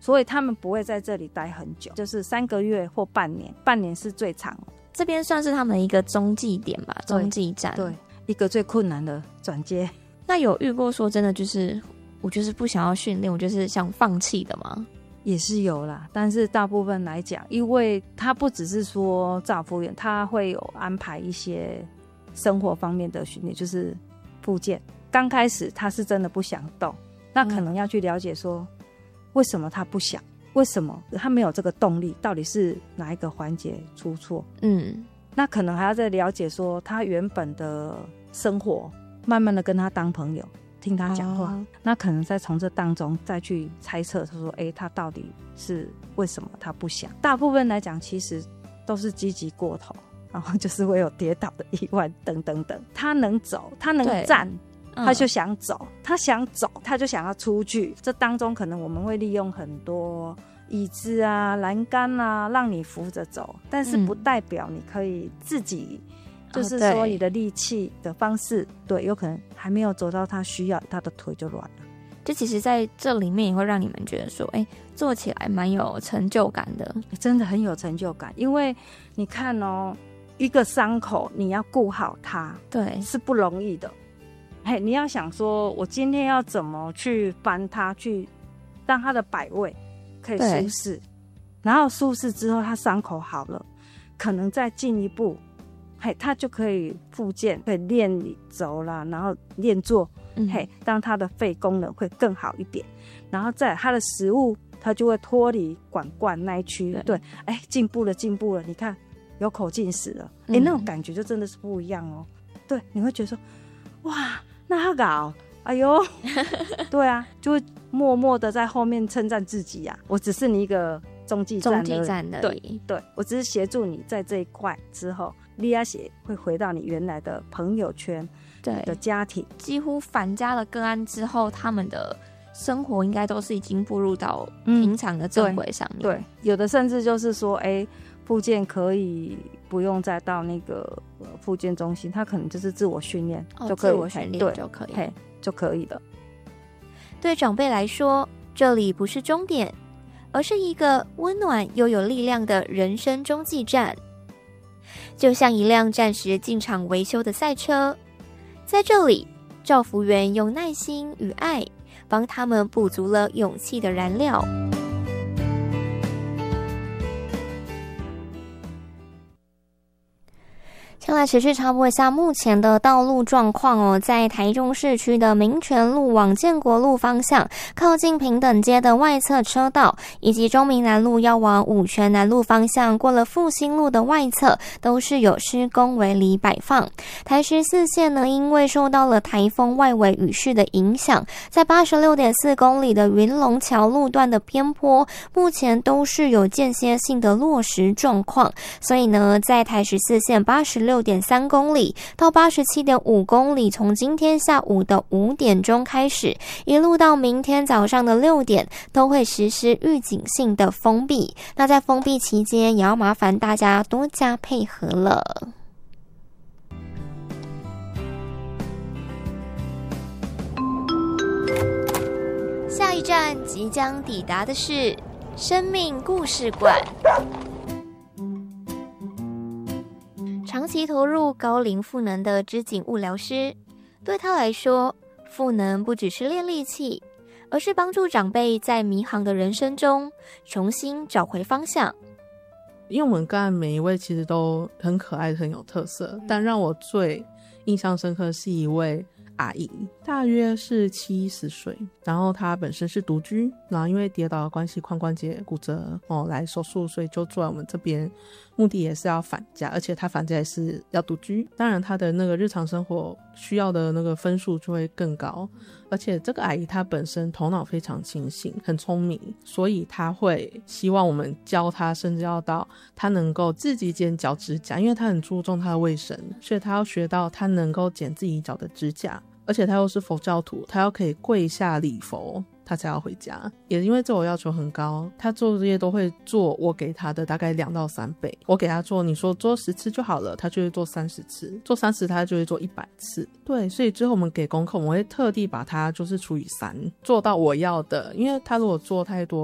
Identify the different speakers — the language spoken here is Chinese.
Speaker 1: 所以他们不会在这里待很久，就是3个月或半年，半年是最长。
Speaker 2: 这边算是他们的一个中继点吧，中继站。
Speaker 1: 对，一个最困难的转接。
Speaker 2: 那有遇过说真的就是我就是不想要训练，我就是想放弃的吗？
Speaker 1: 也是有啦，但是大部分来讲，因为他不只是说照服务员，他会有安排一些生活方面的训练，就是复健。刚开始他是真的不想动，那可能要去了解说为什么他不想，为什么他没有这个动力，到底是哪一个环节出错。那可能还要再了解说他原本的生活，慢慢的跟他当朋友，听他讲话，那可能再从这当中再去猜测他说他到底是为什么他不想。大部分来讲其实都是积极过头，然后就是会有跌倒的意外等等等。他能走，他能站，他就想走，他想走他就想要出去。这当中可能我们会利用很多椅子啊、栏杆啊让你扶着走，但是不代表你可以自己就是说你的力气的方式，对，有可能还没有走到他需要，他的腿就软了。
Speaker 2: 就其实在这里面也会让你们觉得说做起来蛮有成就感的。
Speaker 1: 真的很有成就感，因为你看一个伤口你要顾好它，对，是不容易的。你要想说我今天要怎么去翻它，去让它的摆位可以舒适，然后舒适之后它伤口好了，可能再进一步它就可以复健，可以练走啦，然后练坐，让它的肺功能会更好一点，然后再它的食物它就会脱离管灌那一区，对，进步了，你看有口进食了，那种感觉就真的是不一样哦。对，你会觉得说哇，那他搞，哎呦，对啊，就会默默的在后面称赞自己啊，我只是你一个中继站而已，对，我只是协助你在这一块之后，你也会回到你原来的朋友圈，对的家庭。
Speaker 2: 几乎返家的个案之后，他们的生活应该都是已经步入到平常的正轨上面。
Speaker 1: 对，有的甚至就是说复健可以不用再到那个复健中心，他可能就是自我训练就可以，
Speaker 2: 自我训练就可以，
Speaker 1: 就可以了。
Speaker 2: 对长辈来说，这里不是终点，而是一个温暖又有力量的人生中继站，就像一辆暂时进场维修的赛车。在这里，照服员用耐心与爱帮他们补足了勇气的燃料。先来持续插播一下目前的道路状况在台中市区的民权路往建国路方向，靠近平等街的外侧车道，以及中民南路要往五权南路方向过了复兴路的外侧，都是有施工围篱摆放。台14线呢，因为受到了台风外围雨势的影响，在 86.4 公里的云龙桥路段的偏坡，目前都是有间歇性的落石状况，所以呢，在台14线86.3 公里到 87.5 公里，从今天下午的5点钟开始，一路到明天早上的6点，都会实施预警性的封闭。那在封闭期间，也要麻烦大家多加配合了。下一站即将抵达的是生命故事馆。长期投入高龄赋能的织锦物疗师，对他来说，赋能不只是练力气，而是帮助长辈在迷航的人生中重新找回方向。
Speaker 3: 因为我们个案每一位其实都很可爱很有特色，但让我最印象深刻是一位阿姨，大约是70岁，然后她本身是独居，然后因为跌倒的关系髋关节骨折来手术，所以就住在我们这边，目的也是要返家，而且她返家也是要独居，当然她的那个日常生活需要的那个分数就会更高，而且这个阿姨她本身头脑非常清醒很聪明，所以她会希望我们教她，甚至要到她能够自己剪脚趾甲，因为她很注重她的卫生，所以她要学到她能够剪自己脚的指甲，而且他又是佛教徒，他要可以跪下礼佛他才要回家，也因为这我要求很高，他做这些都会做我给他的大概2到3倍，我给他做你说做10次就好了，他就会做30次，做30他就会做100次，对，所以之后我们给功课我会特地把它就是除以3做到我要的，因为他如果做太多